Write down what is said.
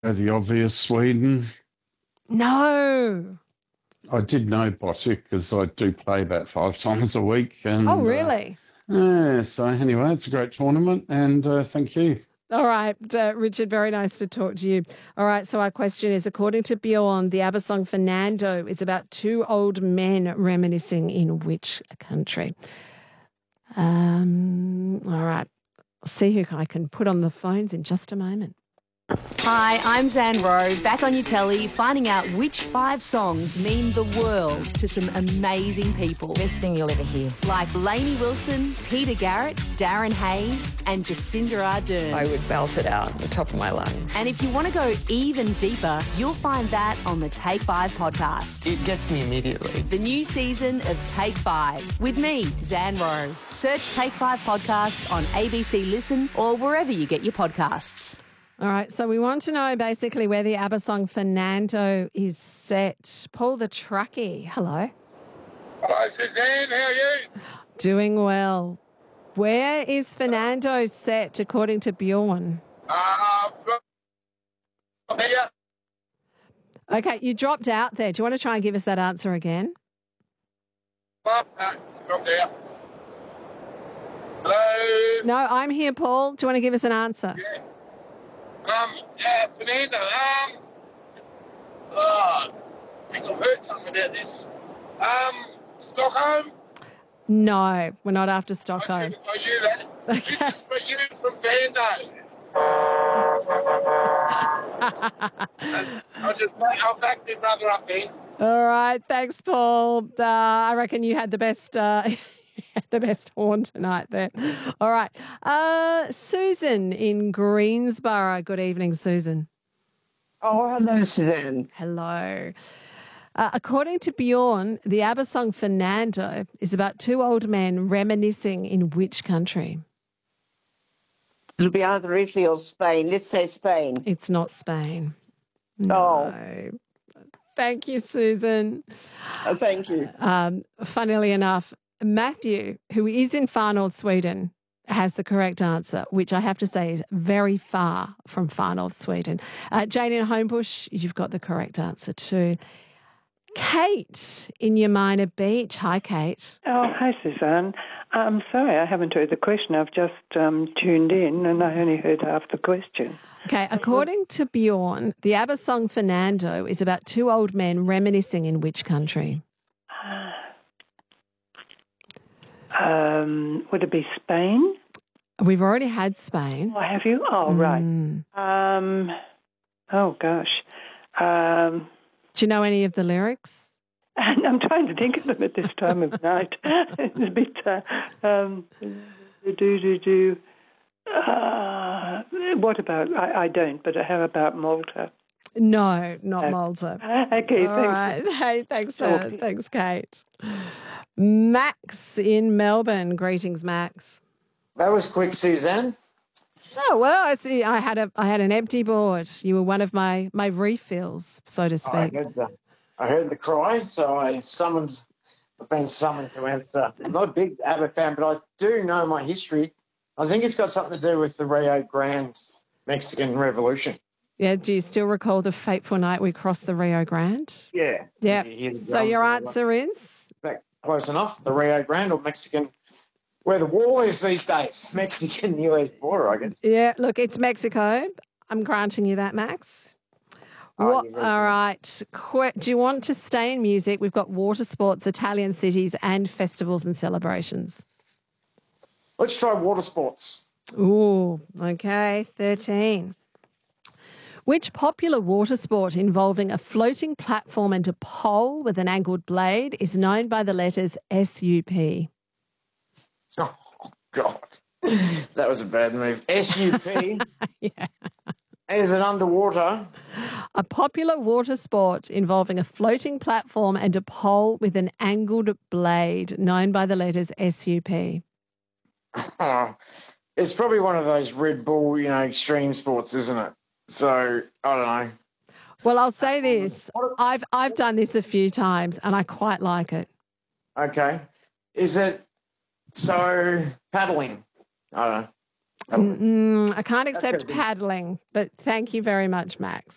The obvious Sweden. No. I did know Bocek because I do play about 5 times a week. And, Oh, really? So anyway, it's a great tournament and thank you. All right, Richard, very nice to talk to you. All right, so our question is, according to Bjorn, the ABBA song Fernando is about two old men reminiscing in which country? All right, I'll see who I can put on the phones in just a moment. Hi, I'm Zan Rowe, back on your telly, finding out which 5 songs mean the world to some amazing people. Best thing you'll ever hear. Like Lainey Wilson, Peter Garrett, Darren Hayes and Jacinda Ardern. I would belt it out at the top of my lungs. And if you want to go even deeper, you'll find that on the Take 5 podcast. It gets me immediately. The new season of Take 5 with me, Zan Rowe. Search Take 5 podcast on ABC Listen or wherever you get your podcasts. All right, so we want to know basically where the ABBA song Fernando is set. Paul the Truckie, hello. Hello, Suzanne. How are you? Doing well. Where is Fernando set according to Bjorn? Here. Okay, you dropped out there. Do you want to try and give us that answer again? Drop out. Hello. No, I'm here, Paul. Do you want to give us an answer? Yeah. Fernando. I think I've heard something about this. Stockholm. No, we're not after Stockholm. I knew that. Okay. This is for you from Bando. I'll back my brother up then. All right, thanks, Paul. I reckon you had the best. The best horn tonight there. All right. Susan in Greensborough. Good evening, Susan. Oh, hello, Suzanne. Hello. According to Bjorn, the ABBA song Fernando is about two old men reminiscing in which country? It'll be either Italy or Spain. Let's say Spain. It's not Spain. No. Oh. Thank you, Susan. Thank you. Funnily enough, Matthew, who is in far north Sweden, has the correct answer, which I have to say is very far from far north Sweden. Jane in Homebush, you've got the correct answer too. Kate in Yamina Beach. Hi, Kate. Oh, hi, Suzanne. I'm sorry I haven't heard the question. I've just tuned in and I only heard half the question. Okay, according to Bjorn, the ABBA song Fernando is about two old men reminiscing in which country? Would it be Spain? We've already had Spain. Oh, have you? Oh, right. Oh, gosh. Do you know any of the lyrics? I'm trying to think of them at this time of night. It's a bit what about? I don't. But how about Malta? No, not Malta. Okay, all thanks. Right. Hey, thanks, Kate. Max in Melbourne. Greetings, Max. That was quick, Suzanne. Oh well, I see. I had an empty board. You were one of my refills, so to speak. I heard the cry, so I've been summoned to answer. I'm not a big ABBA fan, but I do know my history. I think it's got something to do with the Rio Grande Mexican Revolution. Yeah, do you still recall the fateful night we crossed the Rio Grande? Yeah. Yeah. So your answer is? Close enough. The Rio Grande or Mexican, where the wall is these days. Mexican-US border, I guess. Yeah, look, it's Mexico. I'm granting you that, Max. All right. Do you want to stay in music? We've got water sports, Italian cities, and festivals and celebrations. Let's try water sports. Ooh, okay. 13. Which popular water sport involving a floating platform and a pole with an angled blade is known by the letters SUP? Oh, God. That was a bad move. SUP? Yeah. Is it underwater? A popular water sport involving a floating platform and a pole with an angled blade, known by the letters SUP. Oh, it's probably one of those Red Bull, extreme sports, isn't it? So, I don't know. Well, I'll say this. I've done this a few times and I quite like it. Okay. Is it paddling? I don't know. I can't accept paddling, but thank you very much, Max.